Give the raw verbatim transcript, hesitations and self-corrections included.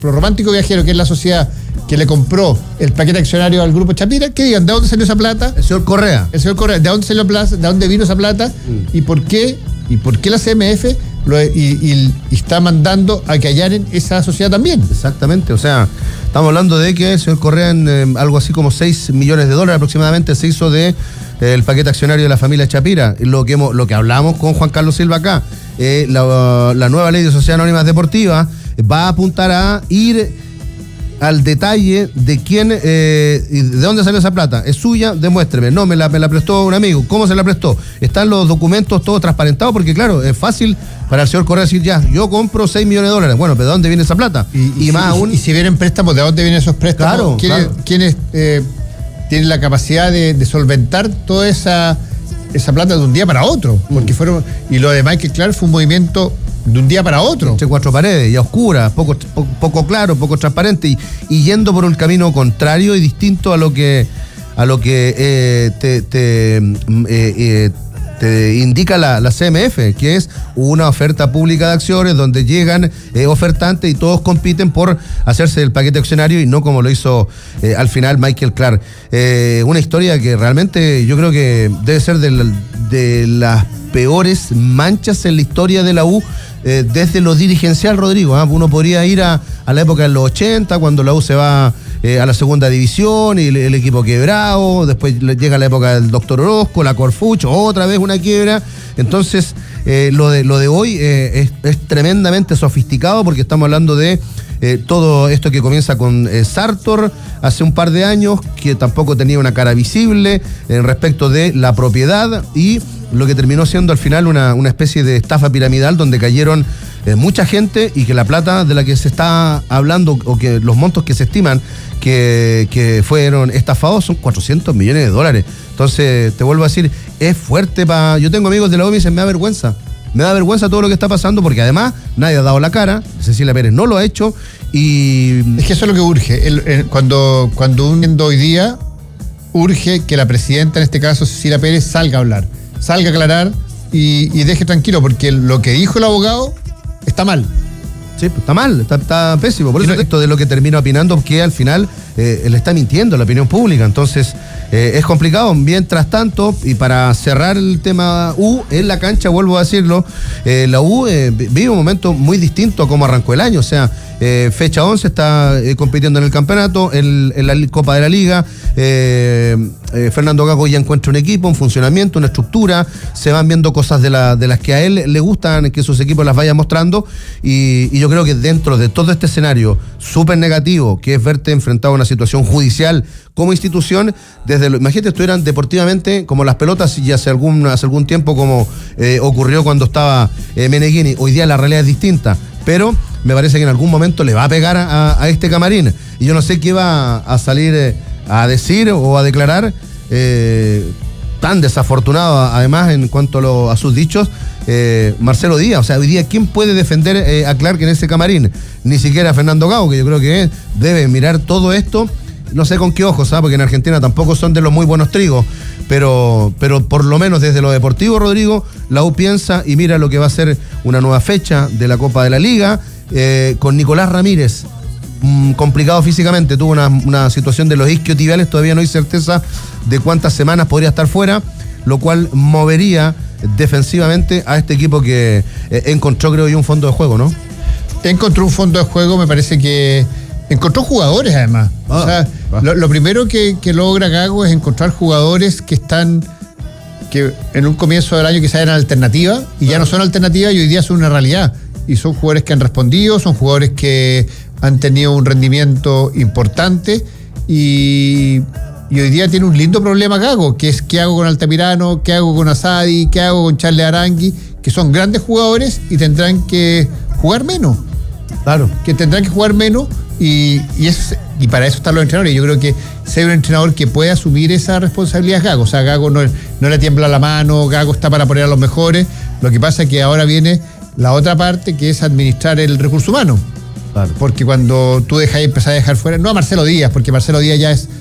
Pro Romántico Viajero, que es la sociedad que le compró el paquete accionario al Grupo Chapira, que digan, ¿de dónde salió esa plata? El señor Correa. El señor Correa, ¿de dónde salió plata? ¿De dónde vino esa plata? Mm. ¿Y por qué? ¿Y por qué la C M F lo, y, y, y está mandando a que allaren esa sociedad también? Exactamente, o sea, estamos hablando de que el señor Correa en eh, algo así como seis millones de dólares aproximadamente se hizo de eh, el paquete accionario de la familia Chapira. Lo que hemos, lo que hablamos con Juan Carlos Silva acá, eh, la, la nueva ley de sociedades anónimas deportivas va a apuntar a ir al detalle de quién, eh, y de dónde salió esa plata. ¿Es suya? Demuéstreme. No, me la, me la prestó un amigo. ¿Cómo se la prestó? Están los documentos todos transparentados, porque claro, es fácil para el señor Correa decir, ya, yo compro seis millones de dólares. Bueno, pero ¿de dónde viene esa plata? Y, y, y más si, aún... Y si vienen préstamos, ¿de dónde vienen esos préstamos? Claro, ¿Quiénes, claro. ¿quiénes eh, tienen la capacidad de, de solventar toda esa, esa plata de un día para otro? Porque mm. fueron... Y lo de Michael Clark fue un movimiento de un día para otro. Entre cuatro paredes, y a oscuras, poco, poco, poco claro, poco transparente, y, y yendo por un camino contrario y distinto a lo que a lo que eh, te, te, eh, eh, te indica la, la C M F, que es una oferta pública de acciones donde llegan eh, ofertantes y todos compiten por hacerse el paquete accionario, y no como lo hizo eh, al final Michael Clark. Eh, una historia que realmente yo creo que debe ser de, la, de las peores manchas en la historia de la U. Eh, desde lo dirigencial, Rodrigo, ¿eh? Uno podría ir a, a la época de los ochenta, cuando la U se va eh, a la segunda división y el, el equipo quebrado, después llega la época del doctor Orozco, la Corfuch, otra vez una quiebra. Entonces, eh, lo, de, lo de hoy eh, es, es tremendamente sofisticado, porque estamos hablando de eh, todo esto que comienza con eh, Sartor hace un par de años, que tampoco tenía una cara visible en respecto de la propiedad, y lo que terminó siendo al final una, una especie de estafa piramidal donde cayeron eh, mucha gente, y que la plata de la que se está hablando, o que los montos que se estiman que, que fueron estafados, son cuatrocientos millones de dólares. Entonces, te vuelvo a decir, es fuerte para... Yo tengo amigos de la U y me dicen, me da vergüenza. Me da vergüenza todo lo que está pasando, porque además nadie ha dado la cara, Cecilia Pérez no lo ha hecho, y... Es que eso es lo que urge. El, el, cuando, cuando un hoy día urge que la presidenta, en este caso Cecilia Pérez, salga a hablar, salga a aclarar y, y deje tranquilo, porque lo que dijo el abogado está mal. Sí, pues está mal, está, está pésimo. Por eso esto de lo que termino opinando, que al final eh, le está mintiendo a la opinión pública. Entonces, eh, es complicado. Mientras tanto, y para cerrar el tema U, en la cancha, vuelvo a decirlo, eh, la U eh, vive un momento muy distinto a cómo arrancó el año. O sea, eh, fecha once está eh, compitiendo en el campeonato, en, en la Copa de la Liga. Eh, eh, Fernando Gago ya encuentra un equipo, un funcionamiento, una estructura. Se van viendo cosas de, la, de las que a él le gustan, que sus equipos las vayan mostrando. Y, y yo creo que dentro de todo este escenario súper negativo, que es verte enfrentado a una situación judicial como institución, desde lo, imagínate, estuvieran deportivamente como las pelotas, y hace algún, hace algún tiempo, como eh, ocurrió cuando estaba eh, Meneghini. Hoy día la realidad es distinta, pero me parece que en algún momento le va a pegar a, a este camarín, y yo no sé qué va a salir eh, a decir o a declarar, eh, tan desafortunado además en cuanto a, lo, a sus dichos, eh, Marcelo Díaz. O sea, hoy día, ¿quién puede defender eh, a Clark en ese camarín? Ni siquiera Fernando Gago, que yo creo que debe mirar todo esto, no sé con qué ojos, ¿sabes? Porque en Argentina tampoco son de los muy buenos trigos, pero, pero por lo menos desde lo deportivo, Rodrigo, la U piensa y mira lo que va a ser una nueva fecha de la Copa de la Liga, eh, con Nicolás Ramírez, mmm, complicado físicamente, tuvo una, una situación de los isquiotibiales, todavía no hay certeza de cuántas semanas podría estar fuera, lo cual movería defensivamente a este equipo que eh, encontró, creo yo, un fondo de juego, ¿no? Encontró un fondo de juego, me parece que encontró jugadores, además. Ah, o sea, ah. lo, lo primero que, que logra Gago es encontrar jugadores que están, que en un comienzo del año quizás eran alternativa, y ya no son alternativa, y hoy día son una realidad. Y son jugadores que han respondido, son jugadores que han tenido un rendimiento importante, y, y hoy día tiene un lindo problema Gago, que es qué hago con Altamirano, qué hago con Asadi, qué hago con Charles Arangui, que son grandes jugadores y tendrán que jugar menos. Claro. Que tendrán que jugar menos. Y, y, es, y para eso están los entrenadores. Yo creo que si hay un entrenador que puede asumir esa responsabilidad es Gago. O sea, Gago no, no le tiembla la mano, Gago está para poner a los mejores. Lo que pasa es que ahora viene la otra parte, que es administrar el recurso humano. Claro. Porque cuando tú dejas empezar a dejar fuera, no a Marcelo Díaz, porque Marcelo Díaz ya es